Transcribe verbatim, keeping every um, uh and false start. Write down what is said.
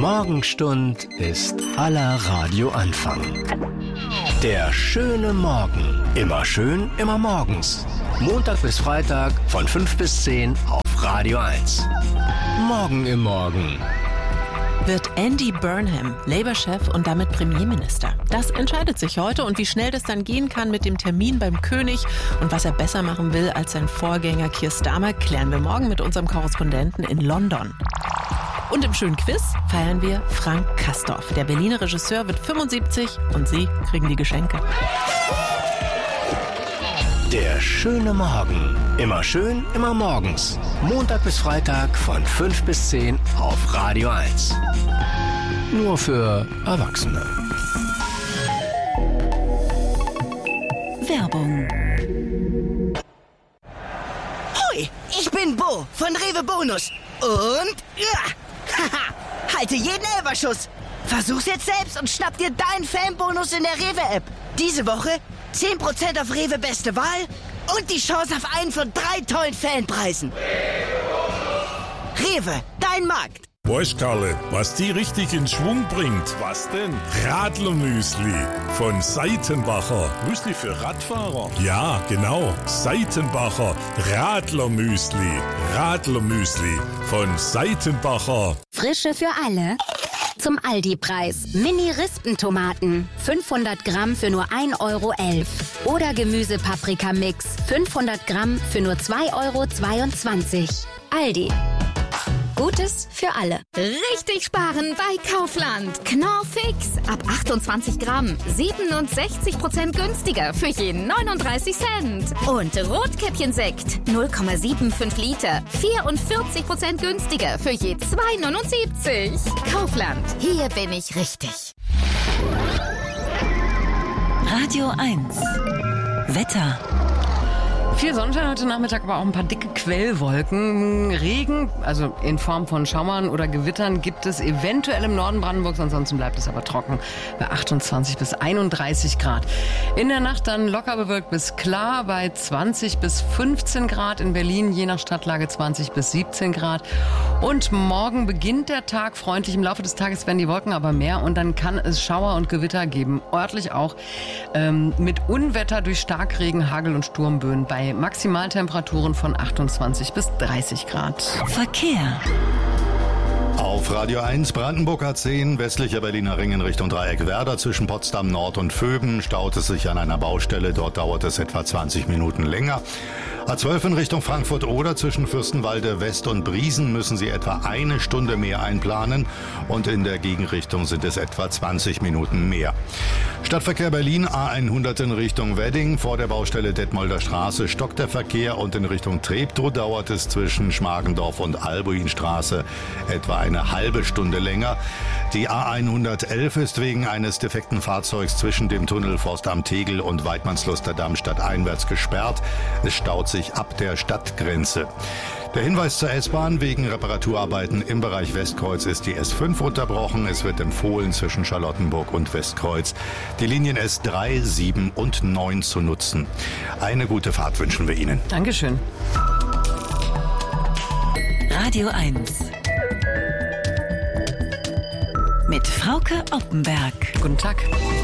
Morgenstund ist aller Radioanfang. Der schöne Morgen. Immer schön, immer morgens. Montag bis Freitag von fünf bis zehn auf Radio eins. Morgen im Morgen. Wird Andy Burnham Labour-Chef und damit Premierminister? Das entscheidet sich heute, und wie schnell das dann gehen kann mit dem Termin beim König und was er besser machen will als sein Vorgänger Keir Starmer, klären wir morgen mit unserem Korrespondenten in London. Und im schönen Quiz feiern wir Frank Castorf. Der Berliner Regisseur wird fünfundsiebzig und Sie kriegen die Geschenke. Der schöne Morgen. Immer schön, immer morgens. Montag bis Freitag von fünf bis zehn auf Radio eins. Nur für Erwachsene. Werbung. Hoi, ich bin Bo von Rewe Bonus. Und ja, haha, halte jeden Elferschuss. Versuch's jetzt selbst und schnapp dir deinen Fanbonus in der Rewe-App. Diese Woche zehn Prozent auf Rewe Beste Wahl und die Chance auf einen von drei tollen Fanpreisen. Rewe, dein Markt. Weißt, Karle, was die richtig in Schwung bringt? Was denn? Radlermüsli von Seitenbacher. Müsli für Radfahrer? Ja, genau. Seitenbacher Radlermüsli. Radlermüsli von Seitenbacher. Frische für alle. Zum Aldi-Preis. Mini-Rispentomaten. fünfhundert Gramm für nur ein Euro elf. Oder Gemüse-Paprika-Mix. fünfhundert Gramm für nur zwei Euro zweiundzwanzig. Aldi. Gutes für alle. Richtig sparen bei Kaufland. Knorr Fix. Ab achtundzwanzig Gramm. siebenundsechzig Prozent günstiger für jeden neununddreißig Cent. Und Rotkäppchensekt. null Komma fünfundsiebzig Liter. vierundvierzig Prozent günstiger für je zwei neunundsiebzig. Kaufland. Hier bin ich richtig. Radio eins. Wetter. Viel Sonnenschein heute Nachmittag, aber auch ein paar dicke Quellwolken. Regen, also in Form von Schauern oder Gewittern, gibt es eventuell im Norden Brandenburgs. Ansonsten bleibt es aber trocken bei achtundzwanzig bis einunddreißig Grad. In der Nacht dann locker bewölkt bis klar bei zwanzig bis fünfzehn Grad. In Berlin je nach Stadtlage zwanzig bis siebzehn Grad. Und morgen beginnt der Tag freundlich. Im Laufe des Tages werden die Wolken aber mehr und dann kann es Schauer und Gewitter geben. Örtlich auch ähm, mit Unwetter durch Starkregen, Hagel und Sturmböen bei Maximaltemperaturen von achtundzwanzig bis dreißig Grad. Verkehr. Auf Radio eins Brandenburg A zehn, westlicher Berliner Ring in Richtung Dreieck Werder zwischen Potsdam Nord und Vöben staut es sich an einer Baustelle. Dort dauert es etwa zwanzig Minuten länger. A zwölf in Richtung Frankfurt-Oder zwischen Fürstenwalde West und Briesen müssen Sie etwa eine Stunde mehr einplanen und in der Gegenrichtung sind es etwa zwanzig Minuten mehr. Stadtverkehr Berlin A hundert in Richtung Wedding, vor der Baustelle Detmolder Straße stockt der Verkehr und in Richtung Treptow dauert es zwischen Schmargendorf und Albuinstraße etwa eine halbe Stunde länger. Die A hundertelf ist wegen eines defekten Fahrzeugs zwischen dem Tunnel Forstamt Tegel und Weidmannslusterdamm stadteinwärts gesperrt. Es staut sich ab der Stadtgrenze. Der Hinweis zur S-Bahn: wegen Reparaturarbeiten im Bereich Westkreuz ist die S fünf unterbrochen. Es wird empfohlen, zwischen Charlottenburg und Westkreuz die Linien S drei, sieben und neun zu nutzen. Eine gute Fahrt wünschen wir Ihnen. Dankeschön. Radio eins. Mit Frauke Oppenberg. Guten Tag.